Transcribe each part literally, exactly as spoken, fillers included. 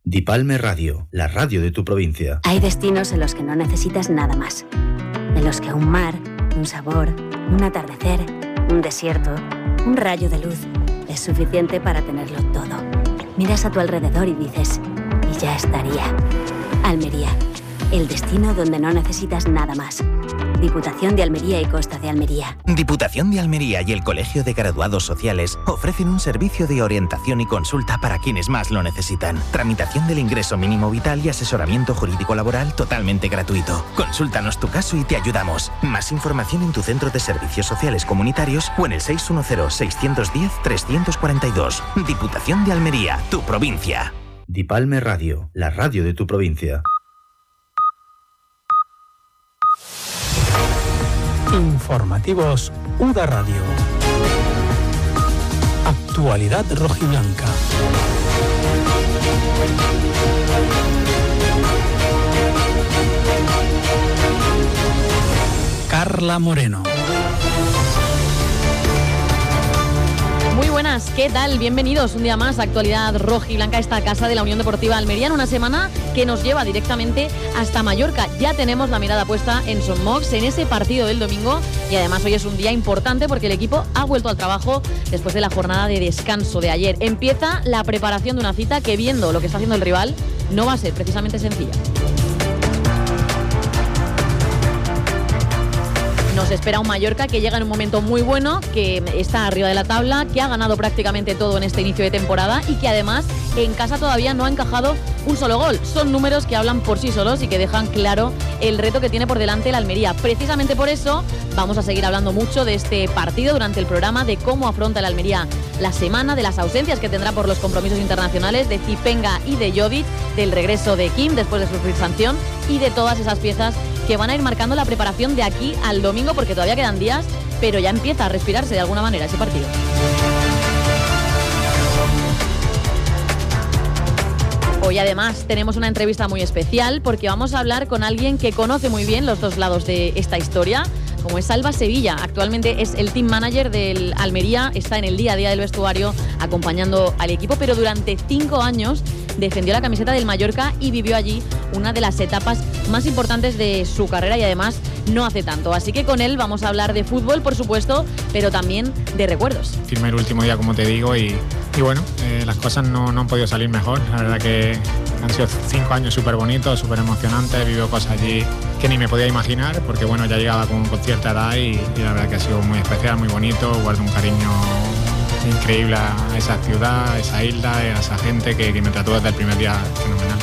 Dipalme Radio, la radio de tu provincia. Hay destinos en los que no necesitas nada más. En los que un mar, un sabor, un atardecer, un desierto, un rayo de luz es suficiente para tenerlo todo. Miras a tu alrededor y dices, y ya estaría. Almería, el destino donde no necesitas nada más. Diputación de Almería y Costa de Almería. Diputación de Almería y el Colegio de Graduados Sociales ofrecen un servicio de orientación y consulta para quienes más lo necesitan. Tramitación del ingreso mínimo vital y asesoramiento jurídico laboral totalmente gratuito. Consúltanos tu caso y te ayudamos. Más información en tu centro de servicios sociales comunitarios o en el seis uno cero, seis uno cero, tres cuatro dos. Diputación de Almería, tu provincia. Dipalme Radio, la radio de tu provincia. Informativos U D A Radio. Actualidad rojiblanca. Carla Moreno. Muy buenas, ¿qué tal? Bienvenidos un día más a Actualidad Rojiblanca, esta casa de la Unión Deportiva Almería, en una semana que nos lleva directamente hasta Mallorca. Ya tenemos la mirada puesta en Son Mox, en ese partido del domingo, y además hoy es un día importante porque el equipo ha vuelto al trabajo después de la jornada de descanso de ayer. Empieza la preparación de una cita que, viendo lo que está haciendo el rival, no va a ser precisamente sencilla. Nos espera un Mallorca que llega en un momento muy bueno, que está arriba de la tabla, que ha ganado prácticamente todo en este inicio de temporada y que además en casa todavía no ha encajado un solo gol. Son números que hablan por sí solos y que dejan claro el reto que tiene por delante el Almería. Precisamente por eso vamos a seguir hablando mucho de este partido durante el programa, de cómo afronta el Almería la semana, de las ausencias que tendrá por los compromisos internacionales de Zipenga y de Jovic, del regreso de Kim después de sufrir sanción y de todas esas piezas que van a ir marcando la preparación de aquí al domingo, porque todavía quedan días, pero ya empieza a respirarse de alguna manera ese partido. Hoy además tenemos una entrevista muy especial porque vamos a hablar con alguien que conoce muy bien los dos lados de esta historia, como es Alba Sevilla. Actualmente es el team manager del Almería, está en el día a día del vestuario acompañando al equipo, pero durante cinco años defendió la camiseta del Mallorca y vivió allí una de las etapas más importantes de su carrera, y además no hace tanto. Así que con él vamos a hablar de fútbol, por supuesto, pero también de recuerdos. Firmé el último día, como te digo, y, y bueno, eh, las cosas no, no han podido salir mejor. La verdad que han sido cinco años súper bonitos, súper emocionantes. He vivido cosas allí que ni me podía imaginar, porque bueno, ya llegaba con, con cierta edad y, y la verdad que ha sido muy especial, muy bonito. Guardo un cariño increíble a esa ciudad, a esa isla, a esa gente que, que me trató desde el primer día fenomenal.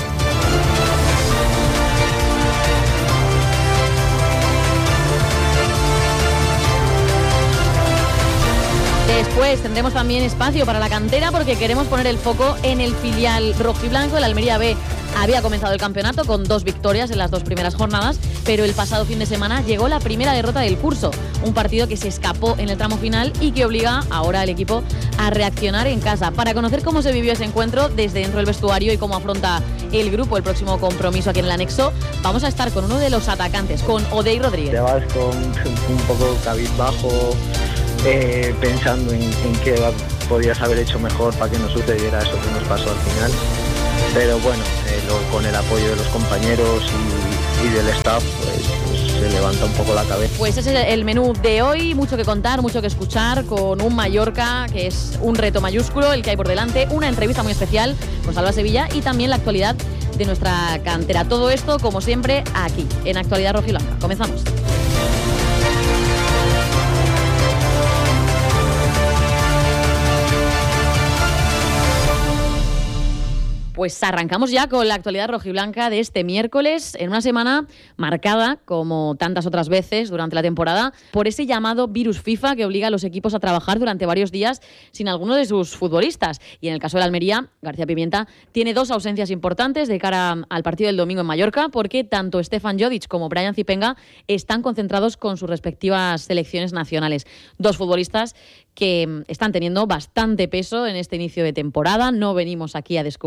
Después tendremos también espacio para la cantera porque queremos poner el foco en el filial rojiblanco. El Almería B había comenzado el campeonato con dos victorias en las dos primeras jornadas, pero el pasado fin de semana llegó la primera derrota del curso, un partido que se escapó en el tramo final y que obliga ahora al equipo a reaccionar en casa. Para conocer cómo se vivió ese encuentro desde dentro del vestuario y cómo afronta el grupo el próximo compromiso aquí en el anexo, vamos a estar con uno de los atacantes, con Odey Rodríguez. Te vas con un poco cabizbajo, eh, pensando en, en qué podías haber hecho mejor para que no sucediera eso que nos pasó al final. Pero bueno, eh, lo, con el apoyo de los compañeros y, y del staff, pues, pues se levanta un poco la cabeza. Pues ese es el menú de hoy, mucho que contar, mucho que escuchar, con un Mallorca que es un reto mayúsculo el que hay por delante, una entrevista muy especial con Alba Sevilla y también la actualidad de nuestra cantera. Todo esto, como siempre, aquí, en Actualidad Rojiblanca. Comenzamos. Pues arrancamos ya con la actualidad rojiblanca de este miércoles, en una semana marcada, como tantas otras veces durante la temporada, por ese llamado virus FIFA que obliga a los equipos a trabajar durante varios días sin alguno de sus futbolistas. Y en el caso de la Almería, García Pimienta tiene dos ausencias importantes de cara al partido del domingo en Mallorca, porque tanto Stefan Jovic como Brian Zipenga están concentrados con sus respectivas selecciones nacionales. Dos futbolistas que están teniendo bastante peso en este inicio de temporada. No venimos aquí a descubrirlo, a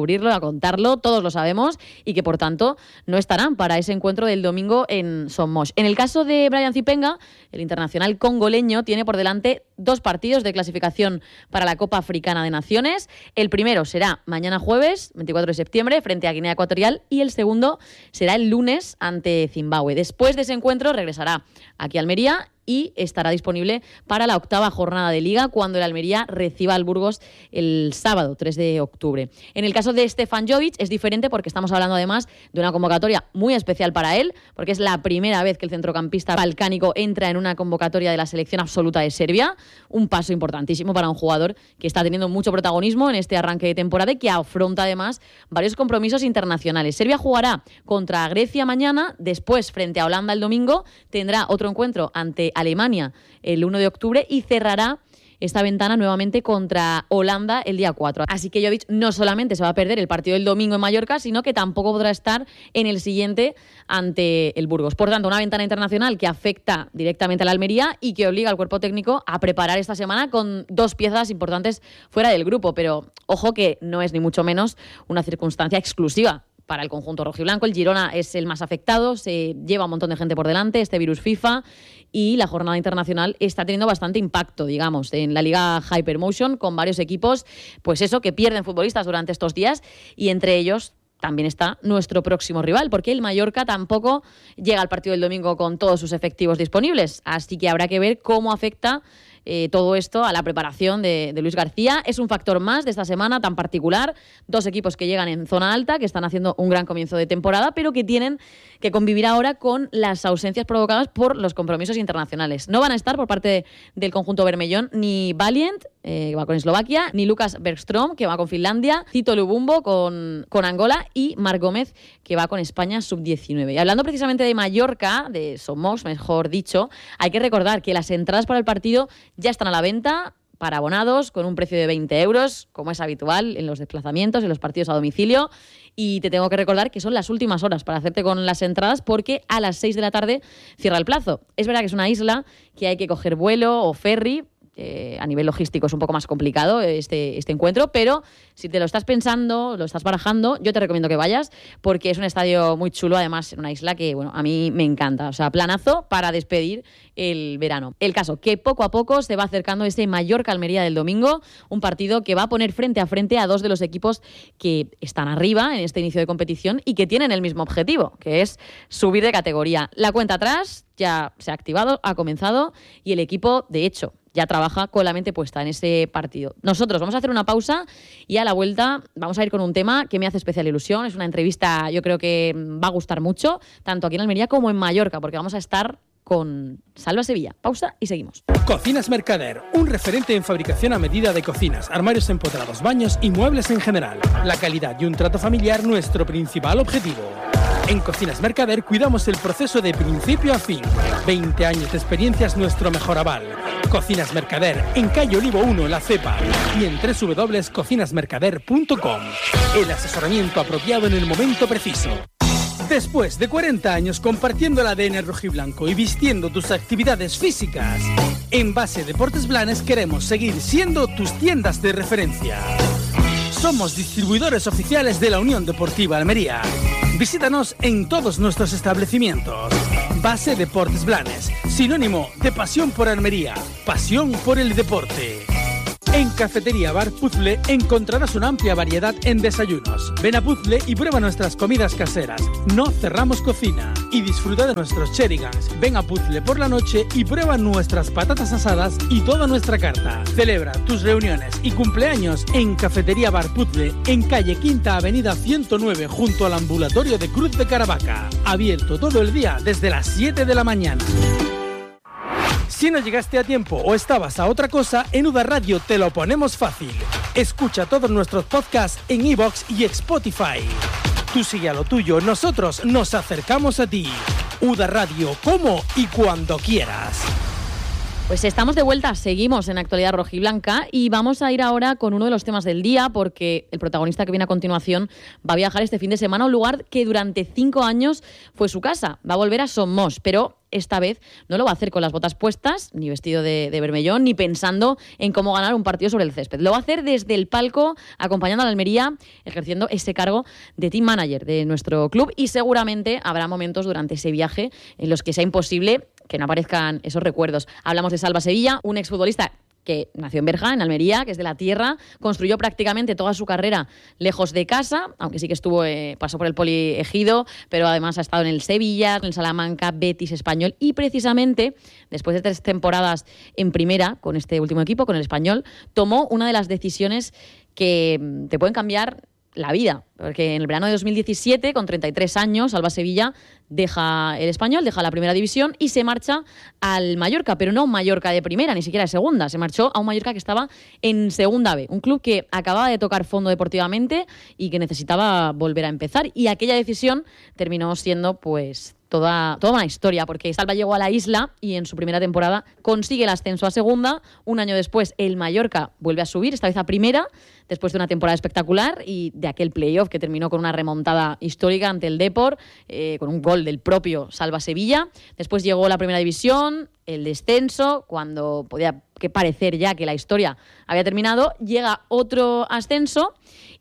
contarlo, todos lo sabemos, y que por tanto no estarán para ese encuentro del domingo en Son Moix. En el caso de Brian Zipenga, el internacional congoleño tiene por delante dos partidos de clasificación para la Copa Africana de Naciones. El primero será mañana jueves, veinticuatro de septiembre, frente a Guinea Ecuatorial, y el segundo será el lunes ante Zimbabue. Después de ese encuentro regresará aquí a Almería y estará disponible para la octava jornada de Liga, cuando el Almería reciba al Burgos el sábado, tres de octubre. En el caso de Stefan Jovic es diferente, porque estamos hablando además de una convocatoria muy especial para él, porque es la primera vez que el centrocampista balcánico entra en una convocatoria de la selección absoluta de Serbia, un paso importantísimo para un jugador que está teniendo mucho protagonismo en este arranque de temporada y que afronta además varios compromisos internacionales. Serbia jugará contra Grecia mañana, después frente a Holanda el domingo, tendrá otro encuentro ante Alemania el uno de octubre y cerrará esta ventana nuevamente contra Holanda el día cuatro. Así que Jovic no solamente se va a perder el partido del domingo en Mallorca, sino que tampoco podrá estar en el siguiente ante el Burgos. Por tanto, una ventana internacional que afecta directamente a la Almería y que obliga al cuerpo técnico a preparar esta semana con dos piezas importantes fuera del grupo. Pero ojo que no es ni mucho menos una circunstancia exclusiva para el conjunto rojiblanco. El Girona es el más afectado, se lleva un montón de gente por delante, este virus FIFA, y la jornada internacional está teniendo bastante impacto, digamos, en la Liga Hypermotion, con varios equipos, pues eso, que pierden futbolistas durante estos días, y entre ellos también está nuestro próximo rival, porque el Mallorca tampoco llega al partido del domingo con todos sus efectivos disponibles, así que habrá que ver cómo afecta Eh, todo esto a la preparación de, de Luis García. Es un factor más de esta semana tan particular. Dos equipos que llegan en zona alta, que están haciendo un gran comienzo de temporada, pero que tienen que convivir ahora con las ausencias provocadas por los compromisos internacionales. No van a estar por parte de, del conjunto bermellón ni Valiant, eh, que va con Eslovaquia, ni Lucas Bergström, que va con Finlandia, Tito Lubumbo con, con Angola, y Marc Gómez, que va con España sub diecinueve. Y hablando precisamente de Mallorca, de Son Moix, mejor dicho, hay que recordar que las entradas para el partido ya están a la venta para abonados con un precio de veinte euros, como es habitual en los desplazamientos, en los partidos a domicilio. Y te tengo que recordar que son las últimas horas para hacerte con las entradas, porque a las seis de la tarde cierra el plazo. Es verdad que es una isla que hay que coger vuelo o ferry. Eh, a nivel logístico es un poco más complicado este, este encuentro, pero si te lo estás pensando, lo estás barajando, yo te recomiendo que vayas, porque es un estadio muy chulo, además en una isla que, bueno, a mí me encanta. O sea, planazo para despedir el verano. El caso, que poco a poco se va acercando ese Mallorca-Almería del domingo, un partido que va a poner frente a frente a dos de los equipos que están arriba en este inicio de competición y que tienen el mismo objetivo, que es subir de categoría. La cuenta atrás ya se ha activado, ha comenzado, y el equipo, de hecho, ya trabaja con la mente puesta en ese partido. Nosotros vamos a hacer una pausa y a la vuelta vamos a ir con un tema que me hace especial ilusión. Es una entrevista, yo creo que va a gustar mucho, tanto aquí en Almería como en Mallorca, porque vamos a estar con Salva Sevilla. Pausa y seguimos. Cocinas Mercader, un referente en fabricación a medida de cocinas, armarios empotrados, baños y muebles en general. La calidad y un trato familiar, nuestro principal objetivo. En Cocinas Mercader cuidamos el proceso de principio a fin. veinte años de experiencia es nuestro mejor aval. Cocinas Mercader, en calle Olivo uno, La Cepa, y en doble u doble u doble u punto cocinas mercader punto com. El asesoramiento apropiado en el momento preciso. Después de cuarenta años compartiendo el A D N rojiblanco y vistiendo tus actividades físicas, en Base Deportes Blanes queremos seguir siendo tus tiendas de referencia. Somos distribuidores oficiales de la Unión Deportiva Almería. Visítanos en todos nuestros establecimientos. Base Deportes Blanes, sinónimo de pasión por Almería, pasión por el deporte. En Cafetería Bar Puzzle encontrarás una amplia variedad en desayunos. Ven a Puzzle y prueba nuestras comidas caseras. No cerramos cocina. Y disfruta de nuestros cherigans. Ven a Puzzle por la noche y prueba nuestras patatas asadas y toda nuestra carta. Celebra tus reuniones y cumpleaños en Cafetería Bar Puzzle, en calle Quinta Avenida ciento nueve, junto al ambulatorio de Cruz de Caravaca. Abierto todo el día desde las siete de la mañana. Si no llegaste a tiempo o estabas a otra cosa, en Uda Radio te lo ponemos fácil. Escucha todos nuestros podcasts en iVoox y Spotify. Tú sigue a lo tuyo, nosotros nos acercamos a ti. Uda Radio, como y cuando quieras. Pues estamos de vuelta, seguimos en Actualidad Rojiblanca y vamos a ir ahora con uno de los temas del día, porque el protagonista que viene a continuación va a viajar este fin de semana a un lugar que durante cinco años fue su casa. Va a volver a Somos, pero esta vez no lo va a hacer con las botas puestas, ni vestido de, de bermellón, ni pensando en cómo ganar un partido sobre el césped. Lo va a hacer desde el palco, acompañando a la Almería, ejerciendo ese cargo de team manager de nuestro club, y seguramente habrá momentos durante ese viaje en los que sea imposible que no aparezcan esos recuerdos. Hablamos de Salva Sevilla, un exfutbolista que nació en Berja, en Almería, que es de la tierra, construyó prácticamente toda su carrera lejos de casa, aunque sí que estuvo, eh, pasó por el Poliegido, pero además ha estado en el Sevilla, en el Salamanca, Betis, Español, y precisamente después de tres temporadas en primera con este último equipo, con el Español, tomó una de las decisiones que te pueden cambiar la vida, porque en el verano de dos mil diecisiete, con treinta y tres años, Salva Sevilla deja el Español, deja la primera división y se marcha al Mallorca, pero no un Mallorca de primera, ni siquiera de segunda, se marchó a un Mallorca que estaba en segunda B, un club que acababa de tocar fondo deportivamente y que necesitaba volver a empezar, y aquella decisión terminó siendo pues Toda, toda una historia, porque Salva llegó a la isla y en su primera temporada consigue el ascenso a segunda. Un año después el Mallorca vuelve a subir, esta vez a primera, después de una temporada espectacular y de aquel playoff que terminó con una remontada histórica ante el Depor, eh, con un gol del propio Salva Sevilla. Después llegó la primera división, el descenso, cuando podía que parecer ya que la historia había terminado, llega otro ascenso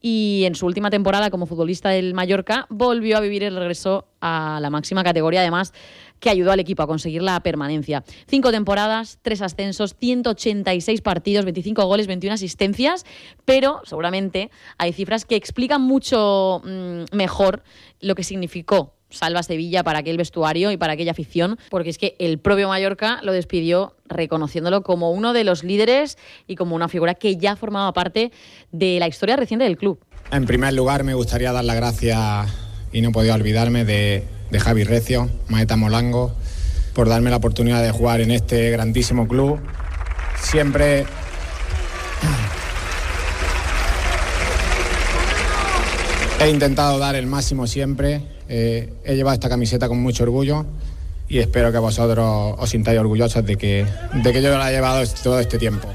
y en su última temporada como futbolista del Mallorca volvió a vivir el regreso a la máxima categoría, además que ayudó al equipo a conseguir la permanencia. Cinco temporadas, tres ascensos, ciento ochenta y seis partidos, veinticinco goles, veintiuna asistencias, pero seguramente hay cifras que explican mucho mmm, mejor lo que significó Salva Sevilla para aquel vestuario y para aquella afición, porque es que el propio Mallorca lo despidió reconociéndolo como uno de los líderes y como una figura que ya formaba parte de la historia reciente del club. En primer lugar, me gustaría dar las gracias, y no podía olvidarme, de, de Javi Recio, Maeta Molango, por darme la oportunidad de jugar en este grandísimo club. Siempre he intentado dar el máximo siempre. Eh, he llevado esta camiseta con mucho orgullo y espero que vosotros os sintáis orgullosos de que, de que yo la he llevado todo este tiempo.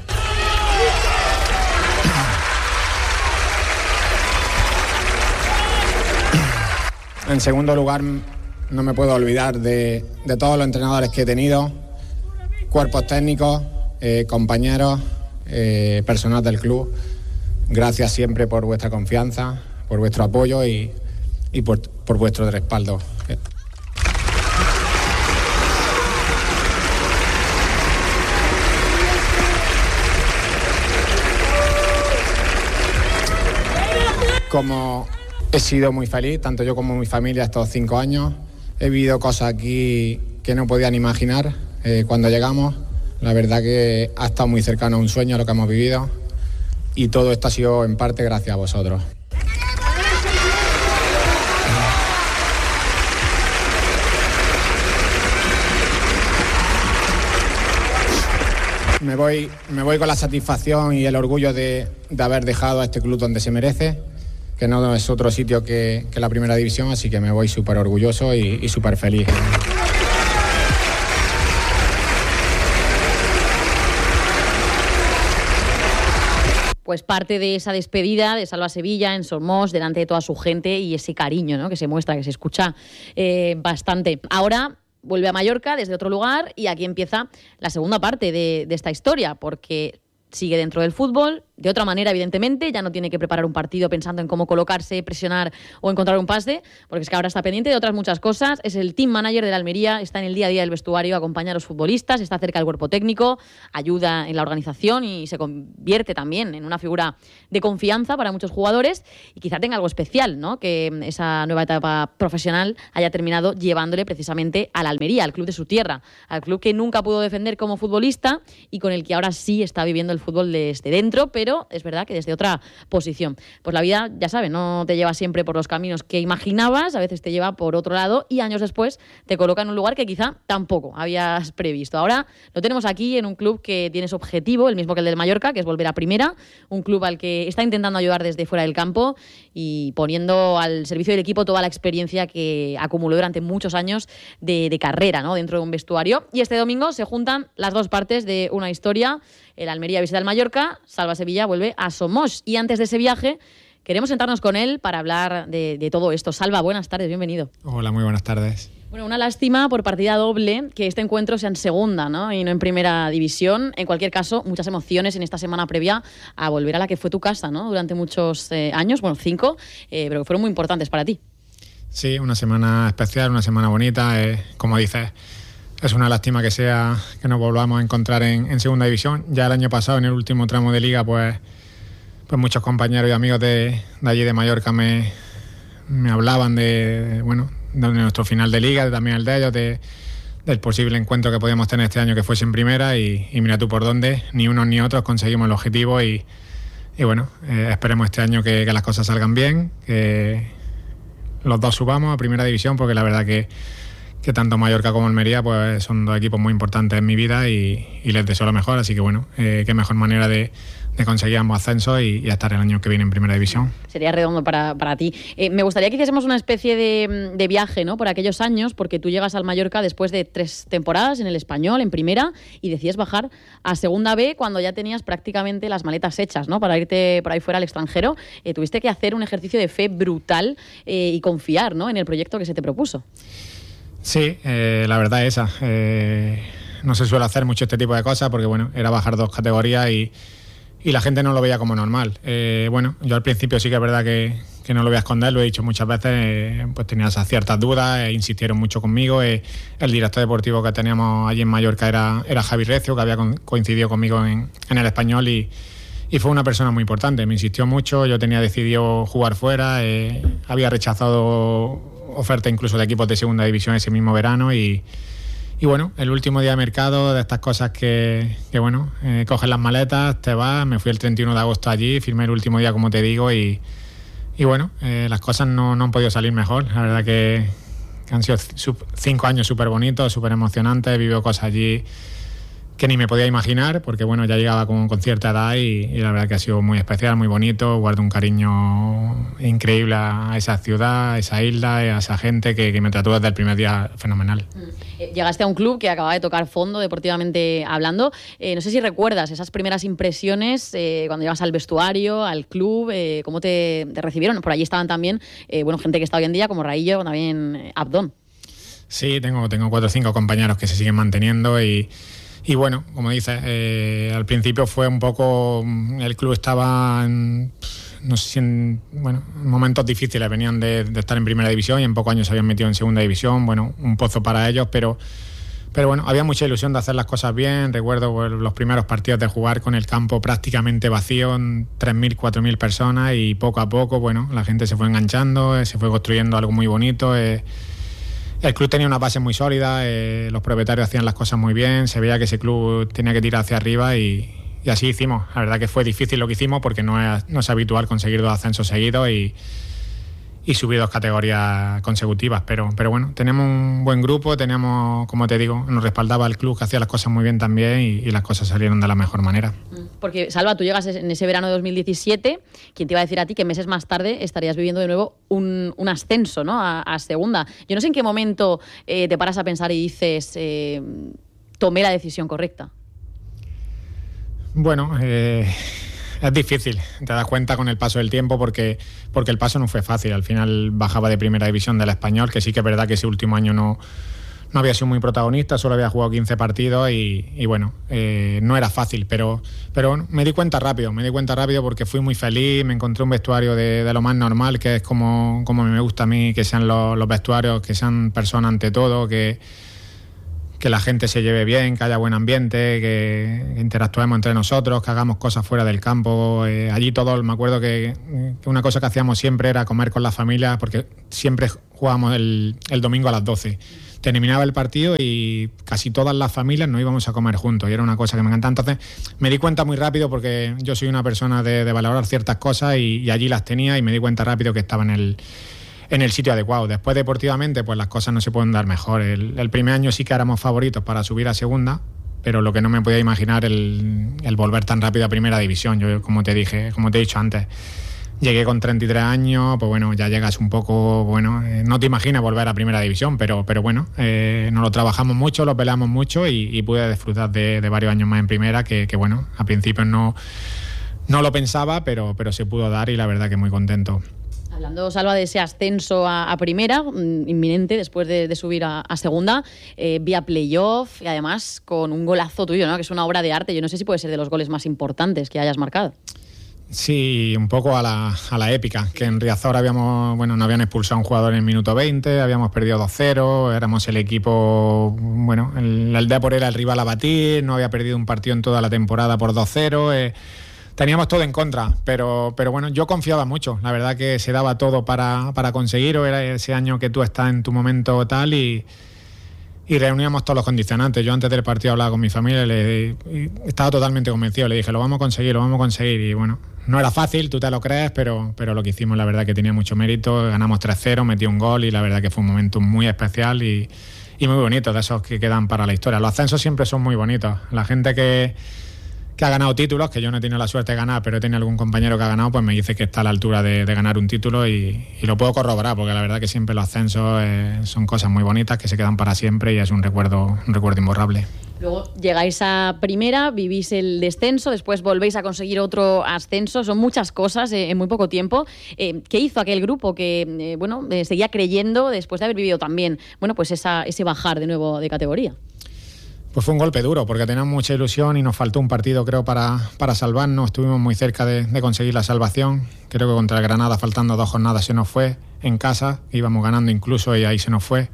En segundo lugar, no me puedo olvidar de, de todos los entrenadores que he tenido, cuerpos técnicos, eh, compañeros, eh, personal del club. Gracias siempre por vuestra confianza, por vuestro apoyo y, y por, por vuestro respaldo. Como he sido muy feliz, tanto yo como mi familia, estos cinco años. He vivido cosas aquí que no podían imaginar eh, cuando llegamos. La verdad que ha estado muy cercano a un sueño lo que hemos vivido y todo esto ha sido en parte gracias a vosotros. Me voy, me voy con la satisfacción y el orgullo de, de haber dejado a este club donde se merece, que no es otro sitio que, que la primera división, así que me voy súper orgulloso y, y súper feliz. Pues parte de esa despedida de Salva Sevilla en Somos, delante de toda su gente, y ese cariño, ¿no?, que se muestra, que se escucha eh, bastante. Ahora vuelve a Mallorca desde otro lugar y aquí empieza la segunda parte de, de esta historia, porque sigue dentro del fútbol, de otra manera, evidentemente, ya no tiene que preparar un partido pensando en cómo colocarse, presionar o encontrar un pase, porque es que ahora está pendiente de otras muchas cosas. Es el team manager de la Almería, está en el día a día del vestuario, acompaña a los futbolistas, está cerca del cuerpo técnico, ayuda en la organización y se convierte también en una figura de confianza para muchos jugadores, y quizá tenga algo especial, ¿no?, que esa nueva etapa profesional haya terminado llevándole precisamente a la Almería, al club de su tierra, al club que nunca pudo defender como futbolista y con el que ahora sí está viviendo el fútbol desde dentro, pero pero es verdad que desde otra posición. Pues la vida, ya sabes, no te lleva siempre por los caminos que imaginabas, a veces te lleva por otro lado y años después te coloca en un lugar que quizá tampoco habías previsto. Ahora lo tenemos aquí en un club que tiene su objetivo, el mismo que el del Mallorca, que es volver a primera, un club al que está intentando ayudar desde fuera del campo y poniendo al servicio del equipo toda la experiencia que acumuló durante muchos años de, de carrera, ¿no?, dentro de un vestuario. Y este domingo se juntan las dos partes de una historia. El Almería visita al Mallorca, Salva Sevilla vuelve a Somos. Y antes de ese viaje queremos sentarnos con él para hablar de, de todo esto. Salva, buenas tardes, bienvenido. Hola, muy buenas tardes. Bueno, una lástima por partida doble que este encuentro sea en segunda, ¿no?, y no en primera división. En cualquier caso, muchas emociones en esta semana previa a volver a la que fue tu casa, ¿no?, durante muchos eh, años, bueno, cinco, eh, pero que fueron muy importantes para ti. Sí, una semana especial, una semana bonita, eh, como dices. Es una lástima que sea que nos volvamos a encontrar en, en segunda división. Ya el año pasado, en el último tramo de liga, pues, pues muchos compañeros y amigos de, de allí de Mallorca me, me hablaban de, bueno, de nuestro final de liga, también el de ellos, de, del posible encuentro que podíamos tener este año que fuese en primera y, y mira tú por dónde, ni unos ni otros conseguimos el objetivo y, y bueno, eh, esperemos este año que, que las cosas salgan bien, que los dos subamos a primera división, porque la verdad que que tanto Mallorca como Almería pues son dos equipos muy importantes en mi vida y, y les deseo lo mejor, así que bueno, eh, qué mejor manera de, de conseguir ambos ascensos y, y estar el año que viene en primera división. Sería redondo para, para ti. Eh, me gustaría que hiciésemos una especie de, de viaje, ¿no?, por aquellos años, porque tú llegas al Mallorca después de tres temporadas en el Español, en primera, y decides bajar a segunda B cuando ya tenías prácticamente las maletas hechas, ¿no?, para irte por ahí fuera al extranjero. Eh, tuviste que hacer un ejercicio de fe brutal eh, y confiar, ¿no?, en el proyecto que se te propuso. Sí, eh, la verdad es esa. Eh, no se suele hacer mucho este tipo de cosas porque, bueno, era bajar dos categorías y, y la gente no lo veía como normal. Eh, bueno, yo al principio sí que es verdad que, que no lo voy a esconder, lo he dicho muchas veces, eh, pues tenía esas ciertas dudas, eh, insistieron mucho conmigo. Eh, el director deportivo que teníamos allí en Mallorca era, era Javi Recio, que había con, coincidido conmigo en, en el Español y, y fue una persona muy importante. Me insistió mucho, yo tenía decidido jugar fuera, eh, había rechazado oferta incluso de equipos de segunda división ese mismo verano y, y bueno, el último día de mercado, de estas cosas que, que bueno, eh, coges las maletas, te vas, me fui el treinta y uno de agosto allí, firmé el último día como te digo y, y bueno, eh, las cosas no, no han podido salir mejor, la verdad que han sido cinco años súper bonitos, súper emocionantes, he vivido cosas allí que ni me podía imaginar, porque bueno, ya llegaba con, con cierta edad y, y la verdad que ha sido muy especial, muy bonito, guardo un cariño increíble a esa ciudad, a esa isla, a esa gente que, que me trató desde el primer día fenomenal. Llegaste a un club que acababa de tocar fondo deportivamente hablando, eh, no sé si recuerdas esas primeras impresiones eh, cuando llegas al vestuario, al club, eh, cómo te, te recibieron. Por allí estaban también eh, bueno, gente que está hoy en día como Raillo, también eh, Abdón. Sí, tengo, tengo cuatro o cinco compañeros que se siguen manteniendo y Y bueno, como dices, eh, al principio fue un poco, el club estaba en, no sé si en, bueno, en momentos difíciles, venían de, de estar en primera división y en pocos años se habían metido en segunda división, bueno, un pozo para ellos, pero, pero bueno, había mucha ilusión de hacer las cosas bien. Recuerdo pues, los primeros partidos de jugar con el campo prácticamente vacío, tres mil, cuatro mil personas y poco a poco, bueno, la gente se fue enganchando, se fue construyendo algo muy bonito. Eh, El club tenía una base muy sólida, eh, los propietarios hacían las cosas muy bien, se veía que ese club tenía que tirar hacia arriba y, y así hicimos. La verdad que fue difícil lo que hicimos porque no es, no es habitual conseguir dos ascensos seguidos y, y subir dos categorías consecutivas, pero, pero bueno, tenemos un buen grupo, tenemos, como te digo, nos respaldaba el club que hacía las cosas muy bien también y, y las cosas salieron de la mejor manera. Porque, Salva, tú llegas en ese verano de dos mil diecisiete, ¿quién te iba a decir a ti que meses más tarde estarías viviendo de nuevo un, un ascenso, ¿no?, a, a segunda? Yo no sé en qué momento eh, te paras a pensar y dices, eh, tomé la decisión correcta. Bueno, eh... es difícil, te das cuenta con el paso del tiempo porque, porque el paso no fue fácil. Al final bajaba de primera división del Español, que sí que es verdad que ese último año no, no había sido muy protagonista, solo había jugado quince partidos y, y bueno, eh, no era fácil, pero, pero bueno, me di cuenta rápido, me di cuenta rápido porque fui muy feliz, me encontré un vestuario de, de lo más normal, que es como, como me gusta a mí, que sean los, los vestuarios, que sean personas ante todo, que... que la gente se lleve bien, que haya buen ambiente, que, que interactuemos entre nosotros, que hagamos cosas fuera del campo. Eh, allí todos, me acuerdo que, que una cosa que hacíamos siempre era comer con la familia, porque siempre jugábamos el, el domingo a las doce. Terminaba el partido y casi todas las familias nos íbamos a comer juntos, y era una cosa que me encantaba. Entonces me di cuenta muy rápido, porque yo soy una persona de, de valorar ciertas cosas, y, y allí las tenía, y me di cuenta rápido que estaba en el en el sitio adecuado. Después, deportivamente, pues las cosas no se pueden dar mejor. El, el primer año sí que éramos favoritos para subir a segunda, pero lo que no me podía imaginar el, el volver tan rápido a primera división. Yo, como te dije, como te he dicho antes, llegué con treinta y tres años, pues bueno, ya llegas un poco, bueno, eh, no te imaginas volver a primera división, pero, pero bueno, eh, nos lo trabajamos mucho, lo peleamos mucho, y, y pude disfrutar de, de varios años más en primera, que, que bueno, a principio no, no lo pensaba, pero, pero se pudo dar, y la verdad que muy contento. Hablando, Salva, de ese ascenso a, a primera, inminente después de, de subir a, a segunda, eh, vía playoff, y además con un golazo tuyo, ¿no? Que es una obra de arte. Yo no sé si puede ser de los goles más importantes que hayas marcado. Sí, un poco a la, a la épica, que en Riazor habíamos, bueno, nos habían expulsado a un jugador en el minuto veinte, habíamos perdido dos cero, éramos el equipo, bueno, el, el Depor era el rival a batir, no había perdido un partido en toda la temporada por dos cero, eh, teníamos todo en contra, pero, pero bueno, yo confiaba mucho, la verdad que se daba todo para, para conseguirlo, era ese año que tú estás en tu momento tal, y, y reuníamos todos los condicionantes. Yo antes del partido hablaba con mi familia y, le, y estaba totalmente convencido, le dije, lo vamos a conseguir, lo vamos a conseguir, y bueno, no era fácil, tú te lo crees, pero, pero lo que hicimos la verdad que tenía mucho mérito, ganamos tres cero, metí un gol, y la verdad que fue un momento muy especial y, y muy bonito, de esos que quedan para la historia. Los ascensos siempre son muy bonitos, la gente que que ha ganado títulos, que yo no he tenido la suerte de ganar, pero he tenido algún compañero que ha ganado, pues me dice que está a la altura de, de ganar un título, y, y lo puedo corroborar, porque la verdad que siempre los ascensos eh, son cosas muy bonitas que se quedan para siempre, y es un recuerdo, un recuerdo imborrable. Luego llegáis a primera, vivís el descenso, después volvéis a conseguir otro ascenso, son muchas cosas eh, en muy poco tiempo. Eh, ¿Qué hizo aquel grupo que eh, bueno, eh, seguía creyendo después de haber vivido también, bueno, pues esa, ese bajar de nuevo de categoría? Pues fue un golpe duro, porque teníamos mucha ilusión y nos faltó un partido, creo, para, para salvarnos. Estuvimos muy cerca de, de conseguir la salvación. Creo que contra el Granada, faltando dos jornadas, se nos fue en casa. Íbamos ganando incluso y ahí se nos fue.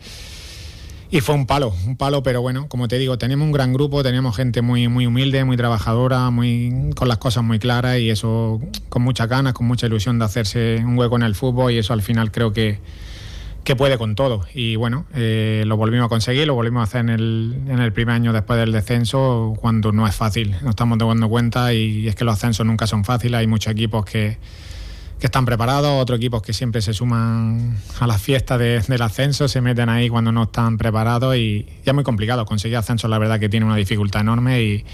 Y fue un palo, un palo, pero bueno, como te digo, teníamos un gran grupo, teníamos gente muy, muy humilde, muy trabajadora, muy, con las cosas muy claras, y eso con muchas ganas, con mucha ilusión de hacerse un hueco en el fútbol, y eso al final creo que que puede con todo. Y bueno, eh, lo volvimos a conseguir, lo volvimos a hacer en el, en el primer año después del descenso, cuando no es fácil. Nos estamos dando cuenta, y es que los ascensos nunca son fáciles. Hay muchos equipos que, que están preparados, otros equipos que siempre se suman a las fiestas de, del ascenso, se meten ahí cuando no están preparados, y ya es muy complicado. Conseguir ascensos, la verdad que tiene una dificultad enorme, y,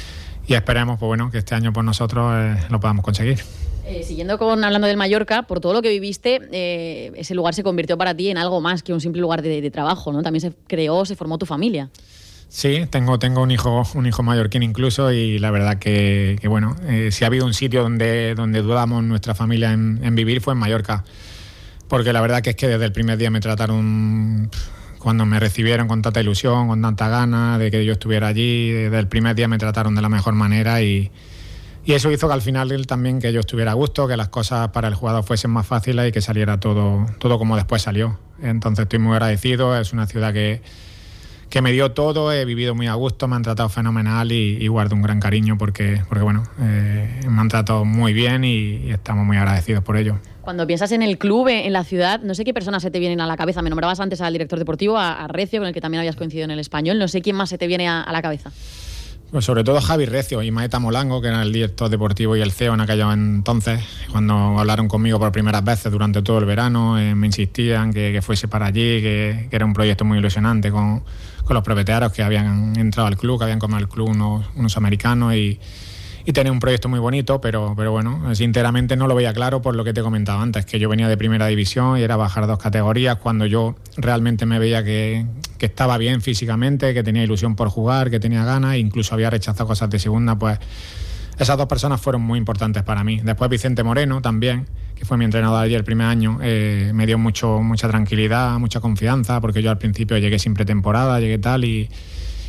y esperemos pues bueno, que este año por nosotros eh, lo podamos conseguir. Eh, siguiendo con hablando del Mallorca, por todo lo que viviste, eh, ese lugar se convirtió para ti en algo más que un simple lugar de, de trabajo, ¿no? También se creó, se formó tu familia. Sí, tengo, tengo un hijo, un hijo mallorquín incluso, y la verdad que, que bueno, eh, si ha habido un sitio donde, donde dudamos nuestra familia en, en vivir, fue en Mallorca, porque la verdad que es que desde el primer día me trataron, cuando me recibieron con tanta ilusión, con tanta gana de que yo estuviera allí, desde el primer día me trataron de la mejor manera, y Y eso hizo que al final él también, que yo estuviera a gusto, que las cosas para el jugador fuesen más fáciles y que saliera todo, todo como después salió. Entonces estoy muy agradecido, es una ciudad que, que me dio todo, he vivido muy a gusto, me han tratado fenomenal, y, y guardo un gran cariño porque, porque bueno, eh, me han tratado muy bien, y, y estamos muy agradecidos por ello. Cuando piensas en el club, en la ciudad, no sé qué personas se te vienen a la cabeza. Me nombrabas antes al director deportivo, a, a Recio, con el que también habías coincidido en el Español. No sé quién más se te viene a, a la cabeza. Pues sobre todo Javi Recio y Maeta Molango, que era el director deportivo y el C E O en aquellos entonces, cuando hablaron conmigo por primeras veces durante todo el verano, eh, me insistían que, que fuese para allí, que, que era un proyecto muy ilusionante con, con los propietarios que habían entrado al club, que habían comprado el club unos, unos americanos, y, y tenía un proyecto muy bonito, pero, pero bueno, sinceramente no lo veía claro por lo que te comentaba antes, que yo venía de primera división y era bajar dos categorías, cuando yo realmente me veía que, que estaba bien físicamente, que tenía ilusión por jugar, que tenía ganas, e incluso había rechazado cosas de segunda. Pues esas dos personas fueron muy importantes para mí. Después Vicente Moreno también, que fue mi entrenador allí el primer año, eh, me dio mucho, mucha tranquilidad, mucha confianza, porque yo al principio llegué sin pretemporada, llegué tal, y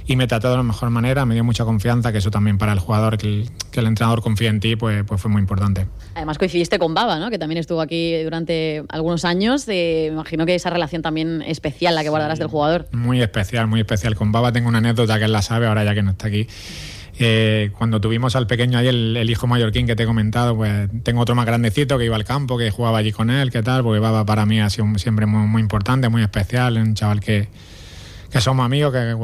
y me trató de la mejor manera, me dio mucha confianza, que eso también para el jugador, que el, que el entrenador confíe en ti, pues, pues fue muy importante. Además coincidiste con Baba, ¿no? Que también estuvo aquí durante algunos años. Eh, me imagino que esa relación también especial la que guardarás sí, del jugador. Muy especial, muy especial. Con Baba tengo una anécdota que él la sabe, ahora ya que no está aquí. Eh, cuando tuvimos al pequeño ahí, el, el hijo mallorquín que te he comentado, pues tengo otro más grandecito que iba al campo, que jugaba allí con él, que tal, porque Baba para mí ha sido siempre muy, muy importante, muy especial, un chaval que, que somos amigos, que